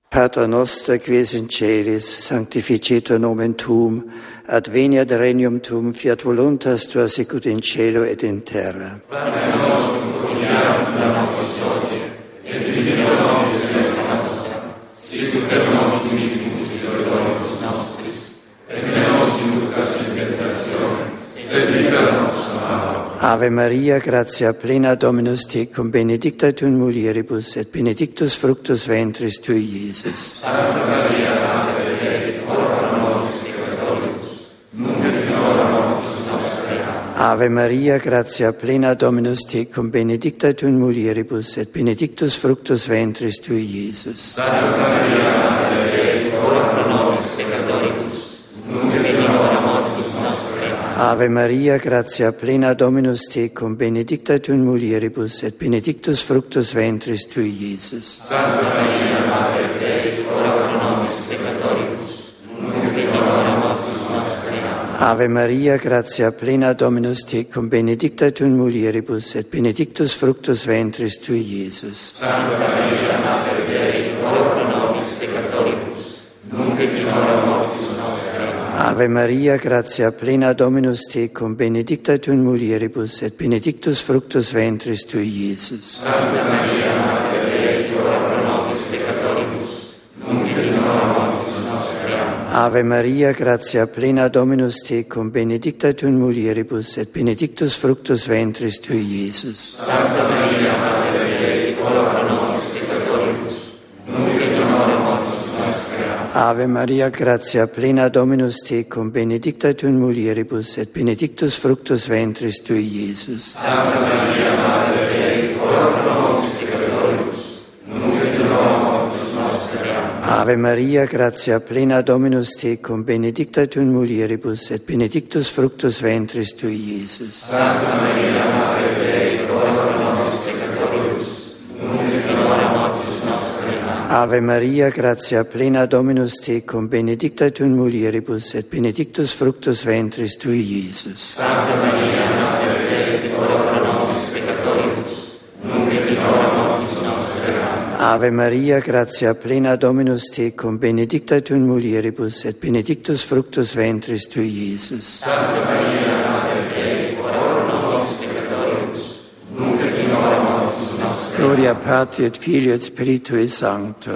Pater noster, quies in celis, sanctificetur nomen tuum, adveniat regnum tuum, fiat voluntas tua sicut in cielo et in terra. Pater nostrum quotidianum da nobis hodie, et dimitte nobis debita nostra, sicut per nos dimittimus deudoribus nostris, et ne nos inducas in tentationem, sed libera nos a malo. Ave Maria, gratia plena Dominus tecum, benedicta tu in mulieribus, et benedictus fructus ventris tui, Iesus. Santa Maria, Mater Dei, ora pro nobis peccatoribus, nunc et in hora mortis nostre. Ave Maria, gratia plena Dominus tecum, benedicta tu in mulieribus, et benedictus fructus ventris tui, Iesus. Santa Maria, Mater Dei, ora pro nobis peccatoribus, nunc et in hora mortis nostre. Ave Maria, gratia plena Dominus tecum, benedicta tu in mulieribus, et benedictus fructus ventris tui, Iesus. Santa Maria, Mater Dei, ora pro nobis peccatoribus, nunc et in hora mortis nostre. Ave Maria, gratia plena Dominus tecum, benedicta tu in mulieribus, et benedictus fructus ventris tui, Iesus. Santa Maria, Mater Dei, ora pro nobis peccatoribus, nunc et in hora mortis nostre. Ave Maria, gratia plena Dominus tecum, benedicta tu in mulieribus, et benedictus fructus ventris tui, Iesus. Santa Maria, Mater Dei, ora pro nobis peccatoribus, nunc et in hora mortis nostre. Ave Maria, gratia plena Dominus tecum, benedicta tu in mulieribus, et benedictus fructus ventris tui, Iesus. Santa Maria, Mater Dei, ora pro nobis peccatoribus, nunc et in hora mortis nostre. Ave Maria, gratia plena Dominus tecum, benedicta tu in mulieribus, et benedictus fructus ventris tui, Iesus. Santa Maria, Mater Dei, ora pro nobis peccatoribus, nunc et in hora mortis nostre. Ave Maria, gratia plena Dominus tecum, benedicta tu in mulieribus, et benedictus fructus ventris tui, Iesus. Santa Maria, Mater Dei, ora pro nobis peccatoribus, nunc et in hora mortis nostre. Ave Maria, gratia plena Dominus tecum, benedicta tu in mulieribus, et benedictus fructus ventris tui, Iesus. Santa Maria, Mater Dei, ora pro nobis peccatoribus, nunc et in hora mortis nostre. Ave Maria, gratia plena Dominus tecum, benedicta tu in mulieribus, et benedictus fructus ventris tui, Iesus. Santa Maria, Mater Dei, ora pro nobis peccatoribus, nunc et in hora mortis nostre. Gloria Patri et Filio et Spiritui Sancto.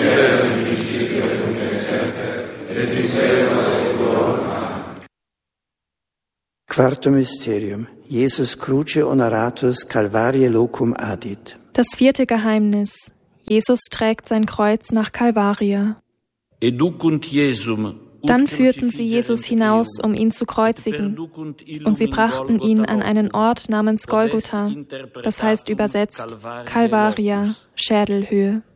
Quartum Mysterium. Jesus cruce honoratus Calvarie locum adit. Das vierte Geheimnis. Jesus trägt sein Kreuz nach Calvaria. Dann führten sie Jesus hinaus, um ihn zu kreuzigen, und sie brachten ihn an einen Ort namens Golgotha, das heißt übersetzt Calvaria, Schädelhöhe.